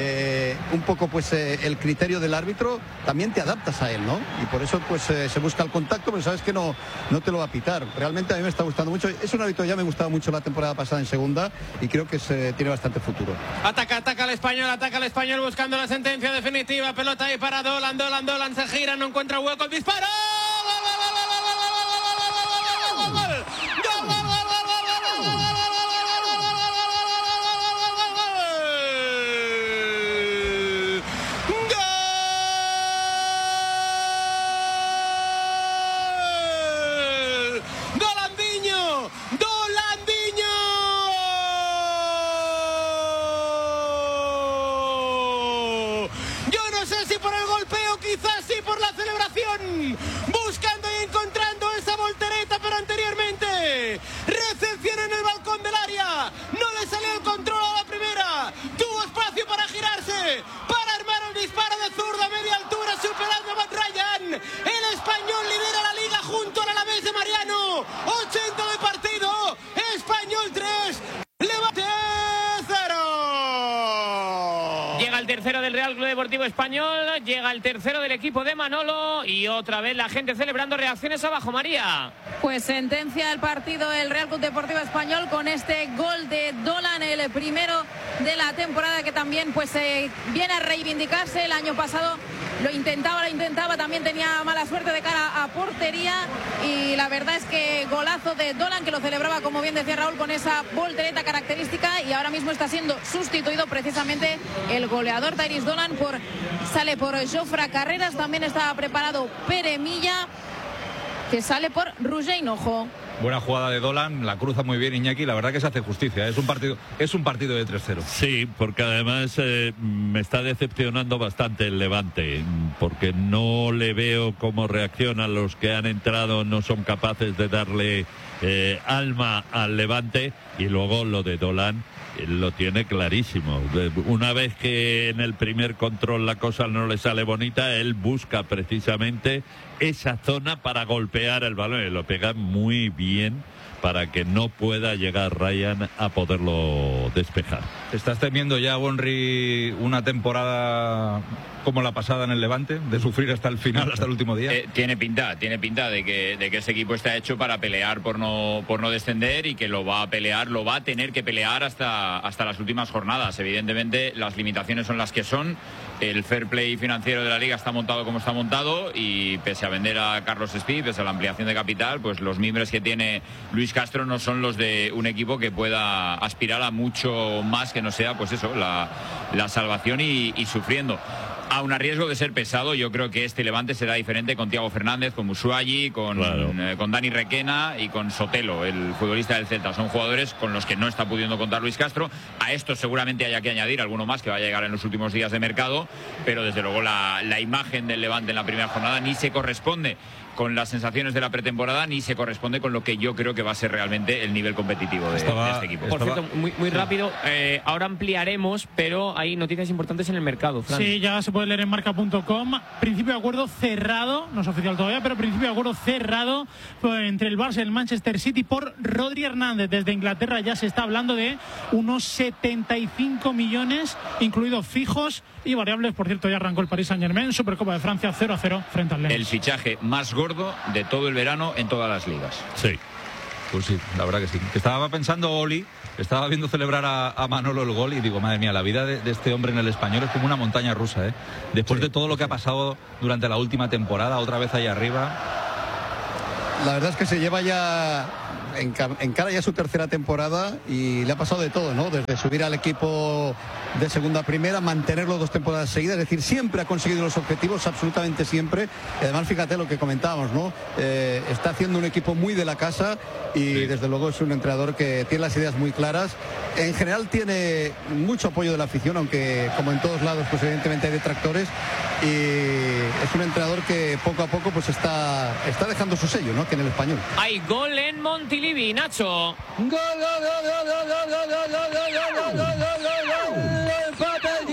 un poco pues el criterio del árbitro, también te adaptas a él, ¿no? Y por eso pues se busca el contacto, pero sabes que no te lo va a pitar. Realmente a mí me está gustando mucho. Es un árbitro que ya me gustaba mucho la temporada pasada en segunda y creo que tiene bastante futuro. Ataca el español buscando la sentencia definitiva. Pelota ahí para Dolan se gira, no encuentra hueco, el disparo. Buscando y encontrando esa voltereta, pero anteriormente recepción en el balcón del área, no le salió el control a la primera, tuvo espacio para girarse, para armar un disparo de zurda a media altura, superando a Matt Ryan. El español lidera la liga junto al Alavés de Mariano, 80 de partido, Español 3, Levante 0. Llega el tercero del Real Club Deportivo Español, llega el tercero del equipo de Manolo y otra vez la gente celebrando. Reacciones abajo, María. Pues sentencia el partido el Real Club Deportivo Español con este gol de Dolan, el primero de la temporada, que también pues viene a reivindicarse. El año pasado lo intentaba, también tenía mala suerte de cara a portería, y la verdad es que golazo de Dolan, que lo celebraba, como bien decía Raúl, con esa voltereta característica, y ahora mismo está siendo sustituido precisamente el goleador Tyrese Dolan sale por Jofre Carreras. También estaba preparado Pere Milla, que sale por Roger Hinojo. Buena jugada de Dolan, la cruza muy bien Iñaki, la verdad que se hace justicia, es un partido de 3-0. Sí, porque además me está decepcionando bastante el Levante, porque no le veo cómo reaccionan los que han entrado, no son capaces de darle alma al Levante, y luego lo de Dolan lo tiene clarísimo. Una vez que en el primer control la cosa no le sale bonita, él busca precisamente esa zona para golpear el balón, y lo pega muy bien para que no pueda llegar Ryan a poderlo despejar. ¿Estás temiendo ya, Bonri, una temporada como la pasada en el Levante, de sufrir hasta el final, hasta el último día? Tiene pinta de que ese equipo está hecho para pelear por no descender, y que lo va a tener que pelear hasta las últimas jornadas. Evidentemente las limitaciones son las que son, el fair play financiero de la liga está montado como está montado, y pese a vender a Carlos Espí, pese a la ampliación de capital, pues los mimbres que tiene Luis Castro no son los de un equipo que pueda aspirar a mucho más que no sea, pues eso, la salvación y sufriendo. Aun a riesgo de ser pesado, yo creo que este Levante será diferente con Thiago Fernández, con Musuagi, con Dani Requena y con Sotelo, el futbolista del Celta. Son jugadores con los que no está pudiendo contar Luis Castro. A esto seguramente haya que añadir alguno más que va a llegar en los últimos días de mercado, pero desde luego la imagen del Levante en la primera jornada ni se corresponde con las sensaciones de la pretemporada, ni se corresponde con lo que yo creo que va a ser realmente el nivel competitivo de este equipo. Por cierto, muy rápido, ahora ampliaremos, pero hay noticias importantes en el mercado, Fran. Sí, ya se puede leer en marca.com. Principio de acuerdo cerrado, no es oficial todavía, pero principio de acuerdo cerrado entre el Barça y el Manchester City por Rodri Hernández. Desde Inglaterra ya se está hablando de unos 75 millones, incluidos fijos y variables. Por cierto, ya arrancó el Paris Saint-Germain, Supercopa de Francia 0-0 frente al Lens. El fichaje más gordo de todo el verano en todas las ligas. Sí, pues sí, la verdad que sí. Estaba pensando Oli, estaba viendo celebrar a Manolo el gol y digo, madre mía, la vida de este hombre en el Español es como una montaña rusa, ¿eh? Después de todo lo que ha pasado durante la última temporada, otra vez ahí arriba. La verdad es que se lleva ya encara ya su tercera temporada y le ha pasado de todo, ¿no? Desde subir al equipo de segunda a primera, mantenerlo 2 temporadas seguidas, es decir, siempre ha conseguido los objetivos, absolutamente siempre. Y además, fíjate lo que comentábamos, ¿no? Está haciendo un equipo muy de la casa y desde luego es un entrenador que tiene las ideas muy claras. En general tiene mucho apoyo de la afición, aunque como en todos lados, pues evidentemente hay detractores, y es un entrenador que poco a poco pues está dejando su sello, ¿no? Aquí en el Español. Hay gol en Montilivi, Nacho. Gol. Empate el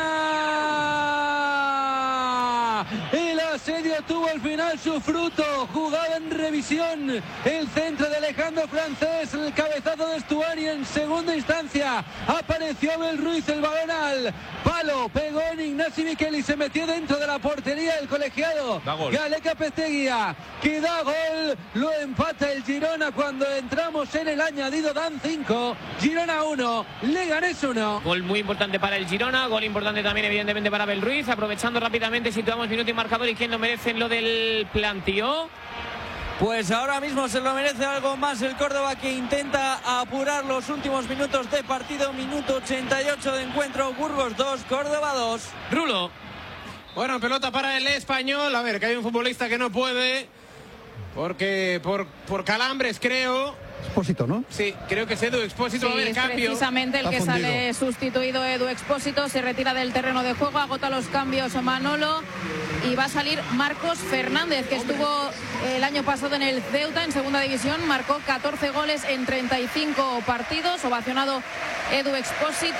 Girona. El asedio tuvo al final su fruto. Jugada en revisión. El centro de Alejandro Francés. El cabezazo de Estuani en segunda instancia. Apareció Abel Ruiz, el balón al palo. Pegó en Ignasi Miquel y se metió dentro de la portería del colegiado Galeca Pesteguía. Que da gol. Lo empata el Girona cuando entramos en el añadido. Dan 5. Girona 1. Leganés 1. Gol muy importante para el Girona. Gol importante también, evidentemente, para Abel Ruiz. Aprovechando rápidamente, situamos minuto y marcador. ¿Y quién lo merece en lo del plantío? Pues ahora mismo se lo merece algo más el Córdoba, que intenta apurar los últimos minutos de partido. Minuto 88 de encuentro. Burgos 2, Córdoba 2. Rulo. Bueno, pelota para el Español. A ver, que hay un futbolista que no puede, porque por calambres, creo. Expósito, ¿no? Sí, creo que es Edu Expósito. Sí, Va a haber es cambio. precisamente el que sale sustituido. Edu Expósito se retira del terreno de juego, agota los cambios Manolo y va a salir Marcos Fernández, que estuvo el año pasado en el Ceuta, en segunda división, marcó 14 goles en 35 partidos, ovacionado Edu Expósito.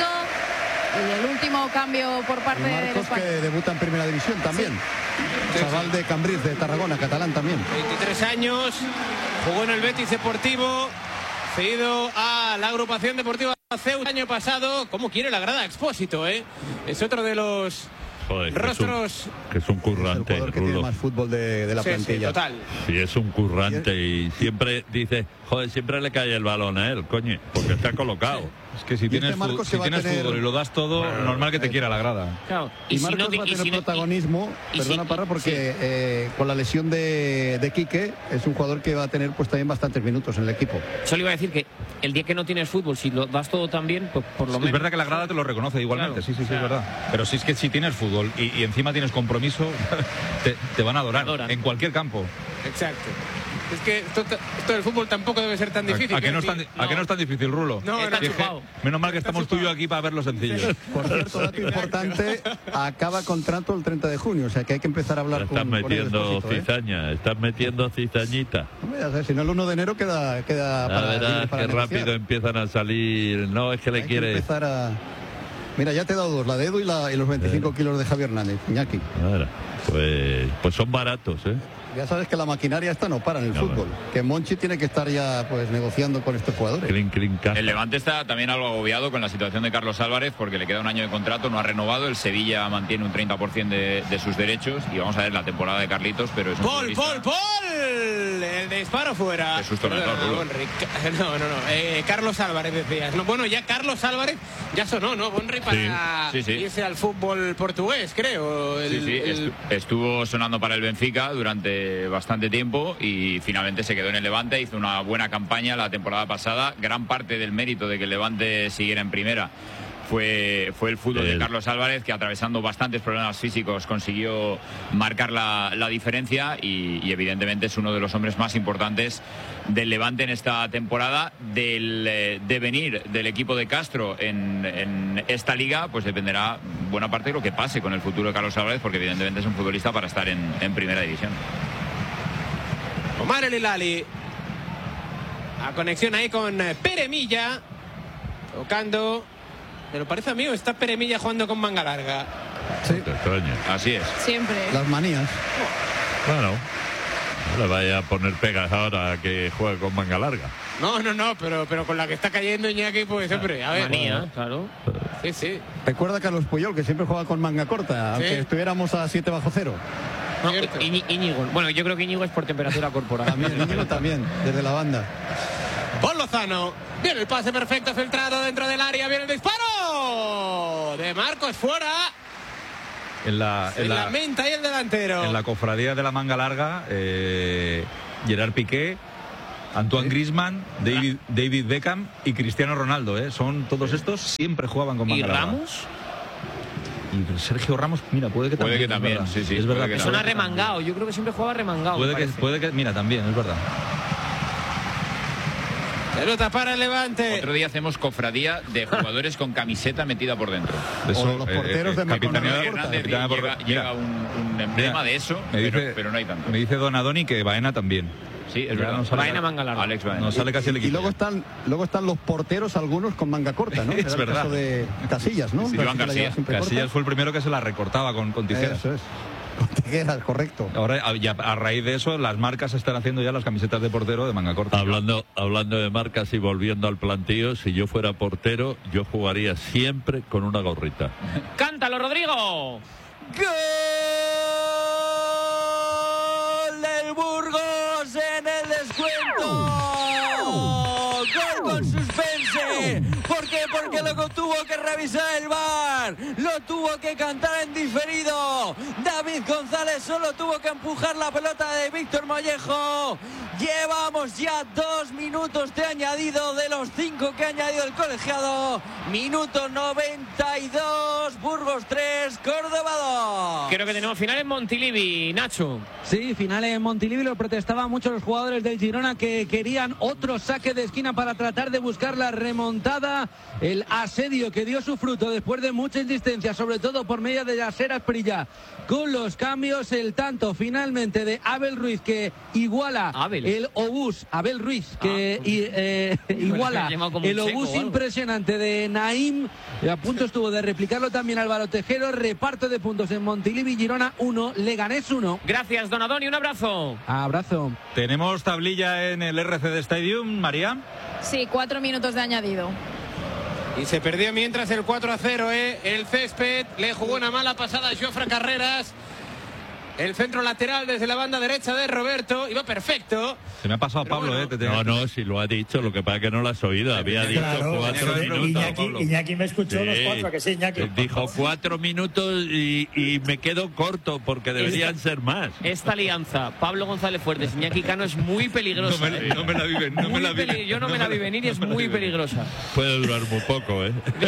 Y el último cambio por parte de Marcos, que debuta en primera división también. Sí. Chaval de Cambrils, de Tarragona, catalán también. 23 años, jugó en el Betis Deportivo, cedido a la agrupación deportiva Ceuta el año pasado. ¿Cómo quiere la grada Expósito, eh? Es otro de los rostros. Que es un currante. Es el jugador que tiene más fútbol de la plantilla. Sí, total. Sí, es un currante y siempre dice, siempre le cae el balón a él, coño, porque está colocado. Sí. Es que si tienes fútbol y lo das todo, normal que te quiera la grada. Claro. Y Marcos va a tener protagonismo, perdona, Parra, porque con la lesión de Quique es un jugador que va a tener pues también bastantes minutos en el equipo. Solo iba a decir que el día que no tienes fútbol, si lo das todo también, pues por lo menos. Es verdad que la grada te lo reconoce igualmente, claro, sí, es verdad. Pero si es que si tienes fútbol y encima tienes compromiso, te van a adorar en cualquier campo. Exacto. Es que esto del fútbol tampoco debe ser tan difícil. ¿A que no es tan difícil, Rulo? No, menos mal que estamos tú y yo aquí para verlo sencillo. Por cierto, dato importante, acaba contrato el 30 de junio, o sea que hay que empezar a hablar con metiendo cizaña, estás metiendo cizañita. Si no, el 1 de enero queda para qué rápido empiezan a salir. No, es que le quiere... Mira, ya te he dado dos, la de Edu y los 25 kilos de Javi Hernández, Iñaki. Ahora, pues son baratos, ¿eh? Ya sabes que la maquinaria esta no para en el fútbol. Que Monchi tiene que estar ya pues negociando con estos jugadores. El Levante está también algo agobiado con la situación de Carlos Álvarez porque le queda un año de contrato, no ha renovado. El Sevilla mantiene un 30% de sus derechos y vamos a ver la temporada de Carlitos, pero es un ¡Paul! El disparo fuera. Qué susto me ha dado, No. Carlos Álvarez decías. No, bueno, ya Carlos Álvarez ya sonó, ¿no? Bonri para irse al fútbol portugués, creo. Estuvo sonando para el Benfica durante bastante tiempo y finalmente se quedó en el Levante, hizo una buena campaña la temporada pasada. Gran parte del mérito de que el Levante siguiera en primera fue el fútbol de Carlos Álvarez, que atravesando bastantes problemas físicos consiguió marcar la diferencia y evidentemente es uno de los hombres más importantes del Levante en esta temporada. Del devenir del equipo de Castro en esta liga pues dependerá buena parte de lo que pase con el futuro de Carlos Álvarez, porque evidentemente es un futbolista para estar en primera división. Omar El Hilali, a conexión ahí con Pere Milla, tocando. ¿Me lo parece a mí o está Pere Milla jugando con manga larga? Sí, así es. Siempre. Las manías. Bueno, no le vaya a poner pegas ahora a que juegue con manga larga. No, pero con la que está cayendo Iñaki, pues siempre. A ver. Manía, claro. Sí. Recuerda a Carlos Puyol, que siempre juega con manga corta, aunque estuviéramos a 7 bajo cero. No, Íñigo. Bueno, yo creo que Íñigo es por temperatura corporal. Íñigo también, desde la banda. Paul Lozano. Viene el pase perfecto, filtrado dentro del área. Viene el disparo de Marcos fuera. En la lamenta y el delantero. En la cofradía de la manga larga, Gerard Piqué, Antoine Griezmann, David Beckham y Cristiano Ronaldo. Son todos estos, siempre jugaban con manga larga. ¿Y Ramos? Y Sergio Ramos, mira, puede que también. Sí, es verdad que suena remangado. Yo creo que siempre jugaba remangado. Puede que, mira, también, es verdad. Pelota para el Levante. Otro día hacemos cofradía de jugadores con camiseta metida por dentro. Eso, los porteros de Hernández llega un emblema de eso, pero no hay tanto. Me dice Donadoni que Baena también. Sí, es verdad. Baena manga larga. Alex Baena. No sale casi el equipo. Y luego están los porteros, algunos con manga corta, ¿no? Es verdad. El caso de Casillas, ¿no? Sí, Joan García. Casillas fue el primero que se la recortaba con tijeras. Eso es. Con tijeras, correcto. Ahora, a raíz de eso, las marcas están haciendo ya las camisetas de portero de manga corta. Hablando de marcas y volviendo al plantío, si yo fuera portero, yo jugaría siempre con una gorrita. ¡Cántalo, Rodrigo! ¡Gol del Burgos en el descuento! ¡Gol con suspense! ¿Por qué? Porque luego tuvo que revisar el VAR, lo tuvo que cantar en diferido. David González solo tuvo que empujar la pelota de Víctor Mollejo. Llevamos ya 2 minutos de añadido de los 5 que ha añadido el colegiado. Minuto 92, Burgos 3, Córdoba 2. Creo que tenemos final en Montilivi, Nacho. Sí, final en Montilivi. Lo protestaban muchos los jugadores del Girona, que querían otro saque de esquina para tratar de buscar la remontada. El asedio que dio su fruto después de mucha insistencia, sobre todo por medio de Yaser Asprilla. Con los cambios, el tanto finalmente de Abel Ruiz, que iguala el obús. Abel Ruiz, que iguala el obús impresionante de Naim. A punto estuvo de replicarlo también Álvaro Tejero. Reparto de puntos en Montilivi. Girona 1, Leganés 1. Gracias, Donadoni, un abrazo. Abrazo. ¿Tenemos tablilla en el RCD Stadium, María? Sí, 4 minutos de añadido. Y se perdió mientras el 4-0, el césped. Le jugó una mala pasada a Jofre Carreras. El centro lateral desde la banda derecha de Roberto. Iba perfecto. Se me ha pasado Pablo, bueno. No, si lo ha dicho, lo que pasa es que no lo has oído. Había dicho 4 minutos. Iñaki me escuchó los 4, que sí, Iñaki. Dijo 4 minutos y me quedo corto porque deberían ser más. Esta alianza, Pablo González Fuertes, Iñaki Cano, es muy peligrosa. No me la vi venir. Yo no me la vi venir y es muy peligrosa. Puede durar muy poco,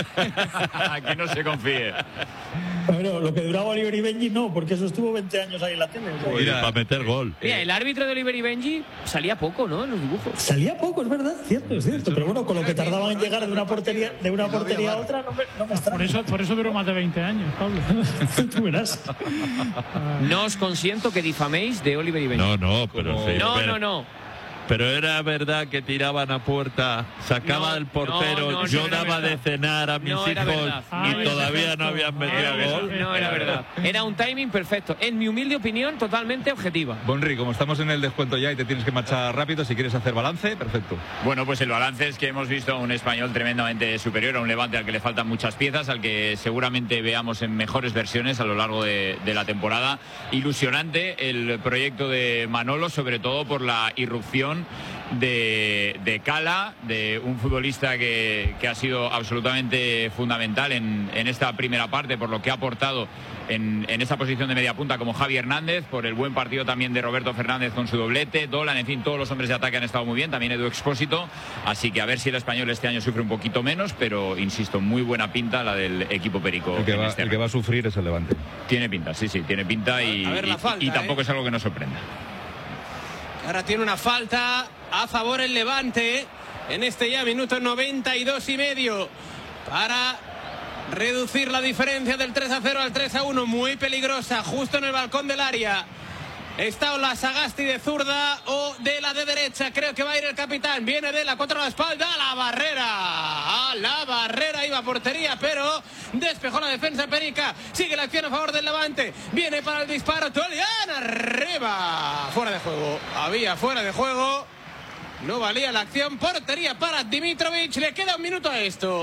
Que no se confíe. Bueno, lo que duraba Oliver y Benji no, porque eso estuvo 20 años ahí en la tele. Mira, para meter gol. Mira, el árbitro de Oliver y Benji salía poco, ¿no? En los dibujos. Salía poco, es verdad, es cierto. Pero bueno, con lo que tardaban en llegar de una portería a otra, no me extraña. Por eso duró más de 20 años, Pablo. Tú verás. No os consiento que difaméis de Oliver y Benji. No, pero sí. No. Pero era verdad que tiraban a puerta, sacaba del portero, yo daba de cenar a mis hijos y todavía no habían metido gol. No era verdad. Era un timing perfecto. En mi humilde opinión, totalmente objetiva. Bonri, como estamos en el descuento ya y te tienes que marchar rápido, si quieres hacer balance, perfecto. Bueno, pues el balance es que hemos visto a un Español tremendamente superior, a un Levante al que le faltan muchas piezas, al que seguramente veamos en mejores versiones a lo largo de la temporada. Ilusionante el proyecto de Manolo, sobre todo por la irrupción de Cala, de un futbolista que ha sido absolutamente fundamental en esta primera parte, por lo que ha aportado en esa posición de media punta como Javi Hernández, por el buen partido también de Roberto Fernández con su doblete, Dolan, en fin, todos los hombres de ataque han estado muy bien, también Edu Expósito, así que a ver si el Español este año sufre un poquito menos, pero insisto, muy buena pinta la del equipo perico. El que va a sufrir es el Levante. Tiene pinta, sí, tiene pinta y tampoco es algo que nos sorprenda. Ahora tiene una falta a favor el Levante en este ya minuto 92,5 para reducir la diferencia del 3-0 al 3-1. Muy peligrosa, justo en el balcón del área. Está o la Sagasti de zurda o de la de derecha. Creo que va a ir el capitán. Viene de la contra la espalda. A la barrera. Iba a portería, pero despejó la defensa perica. Sigue la acción a favor del Levante. Viene para el disparo. Tolian arriba. Fuera de juego. Había fuera de juego. No valía la acción. Portería para Dimitrovic. Le queda un minuto a esto.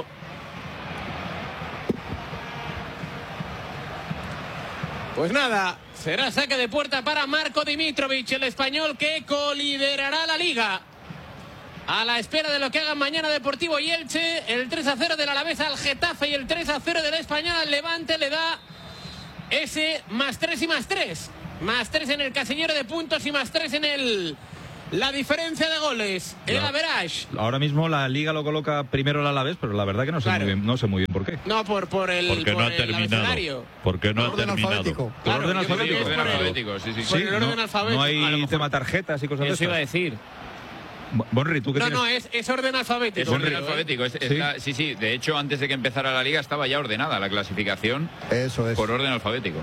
Pues nada, será saque de puerta para Marko Dimitrovic, el español que coliderará la liga. A la espera de lo que hagan mañana Deportivo y Elche, el 3-0 del Alavés al Getafe y el 3-0 del Español al Levante le da ese +3 y +3. +3 en el casillero de puntos y +3 en la diferencia de goles, el average. Ahora mismo la Liga lo coloca primero el Alavés, pero la verdad que no sé muy bien por qué. No, por el abecedario. Porque no ha terminado. ¿Por orden alfabético? Sí. Por el orden alfabético. No hay tema tarjetas y cosas de esas. Eso iba a decir. Bonri, ¿tú qué tienes? No, es orden alfabético. Es orden alfabético. Sí. De hecho, antes de que empezara la Liga estaba ya ordenada la clasificación. Eso es. Por orden alfabético.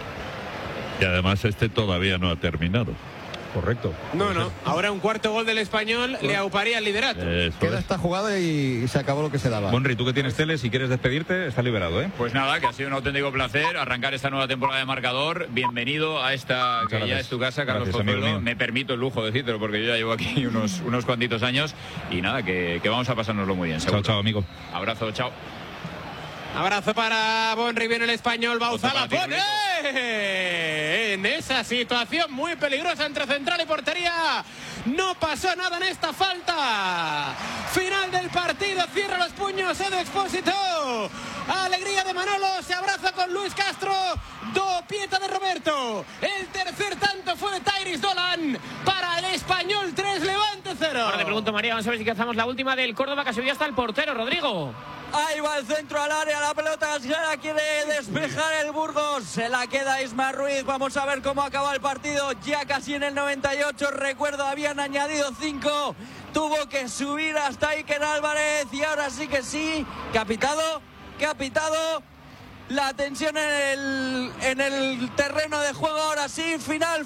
Y además este todavía no ha terminado. Correcto. No. Ahora un cuarto gol del Español le auparía el liderato. Queda esta jugada y se acabó lo que se daba. Bonri, tú que tienes tele, si quieres despedirte, está liberado, ¿eh? Pues nada, que ha sido un auténtico placer arrancar esta nueva temporada de Marcador. Bienvenido a esta que ya es tu casa, Carlos Pozuelo. Me permito el lujo de decírtelo porque yo ya llevo aquí unos cuantitos años y nada, que vamos a pasárnoslo muy bien. Chao, amigo. Abrazo, chao. Abrazo para Bonri, viene el español, Bauzá la pone en esa situación muy peligrosa entre central y portería. No pasó nada en esta falta. Final del partido, cierra los puños Edu Expósito. Alegría de Manolo, se abraza con Luis Castro. Dopieta de Roberto. El tercer tanto fue de Tyrese Dolan para el Español 3, Levante 0. Ahora te pregunto, María, vamos a ver si cazamos la última del Córdoba, que subía hasta el portero, Rodrigo. Ahí va el centro al área, la pelota se la quiere despejar el Burgos, se la queda Isma Ruiz. Vamos a ver cómo acaba el partido, ya casi en el 98, recuerdo habían añadido 5, tuvo que subir hasta Iker Álvarez y ahora sí que sí, capitado, la tensión en el terreno de juego, ahora sí, final,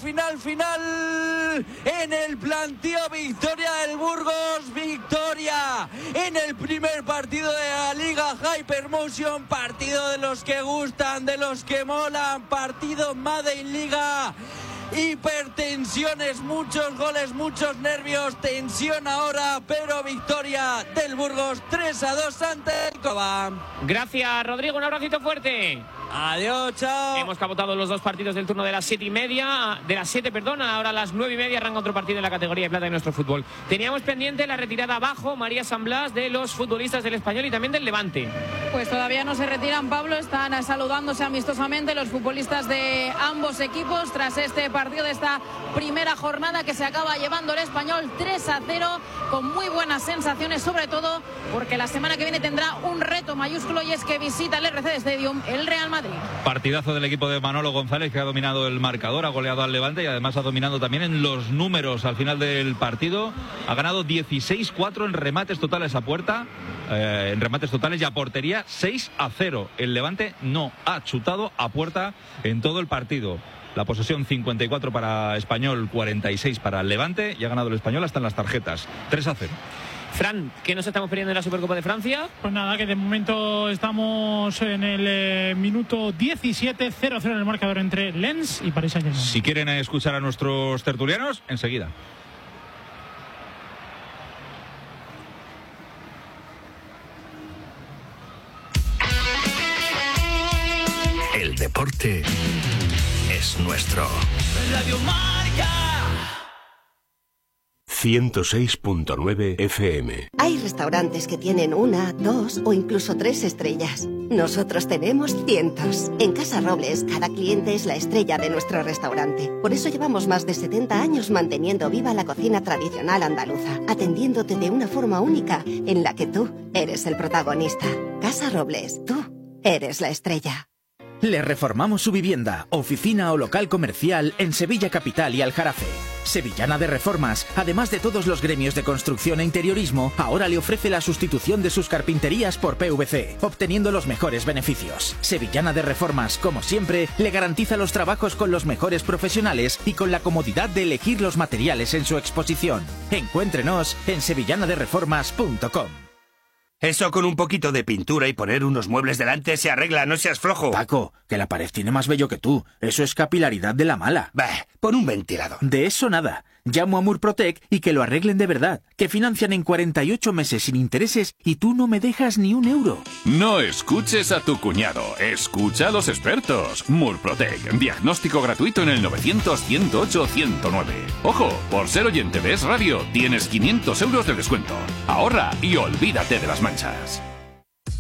en el planteo, victoria del Burgos, victoria en el primer partido de la Liga Hypermotion, partido de los que gustan, de los que molan, partido Made in Liga. Hipertensiones, muchos goles, muchos nervios, tensión ahora, pero victoria del Burgos 3-2 ante el Cova. Gracias, Rodrigo, un abracito fuerte. Adiós, chao. Hemos capotado los dos partidos del turno de las 7, ahora a las 9:30 arranca otro partido en la categoría de plata de nuestro fútbol. Teníamos pendiente la retirada abajo, María San Blas, de los futbolistas del Español y también del Levante. Pues todavía no se retiran, Pablo, están saludándose amistosamente los futbolistas de ambos equipos tras este partido de esta primera jornada que se acaba llevando el Español 3-0 con muy buenas sensaciones, sobre todo porque la semana que viene tendrá un reto mayúsculo y es que visita el RCD Stadium el Real Madrid. Partidazo del equipo de Manolo González, que ha dominado el marcador, ha goleado al Levante y además ha dominado también en los números al final del partido. Ha ganado 16-4 en remates totales a puerta, en remates totales y a portería 6-0. El Levante no ha chutado a puerta en todo el partido. La posesión 54 para Español, 46 para el Levante, y ha ganado el Español hasta en las tarjetas, 3-0. Fran, ¿qué nos estamos perdiendo en la Supercopa de Francia? Pues nada, que de momento estamos en el minuto 17, 0-0 en el marcador entre Lens y Paris Saint-Germain. Si quieren escuchar a nuestros tertulianos, enseguida. El deporte es nuestro. Radio Marca. 106.9 FM. Hay restaurantes que tienen 1, 2 o incluso 3 estrellas. Nosotros tenemos cientos. En Casa Robles, cada cliente es la estrella de nuestro restaurante. Por eso llevamos más de 70 años manteniendo viva la cocina tradicional andaluza, atendiéndote de una forma única en la que tú eres el protagonista. Casa Robles, tú eres la estrella. Le reformamos su vivienda, oficina o local comercial en Sevilla Capital y Aljarafe. Sevillana de Reformas, además de todos los gremios de construcción e interiorismo, ahora le ofrece la sustitución de sus carpinterías por PVC, obteniendo los mejores beneficios. Sevillana de Reformas, como siempre, le garantiza los trabajos con los mejores profesionales y con la comodidad de elegir los materiales en su exposición. Encuéntrenos en sevillanadereformas.com. Eso con un poquito de pintura y poner unos muebles delante se arregla, no seas flojo. Paco, que la pared tiene más vello que tú. Eso es capilaridad de la mala. Bah, pon un ventilador. De eso nada. Llamo a Murprotec y que lo arreglen de verdad. Que financian en 48 meses sin intereses y tú no me dejas ni un euro. No escuches a tu cuñado. Escucha a los expertos. Murprotec. Diagnóstico gratuito en el 900-108-109. Ojo, por ser oyente de Es Radio, tienes 500 euros de descuento. Ahorra y olvídate de las manchas.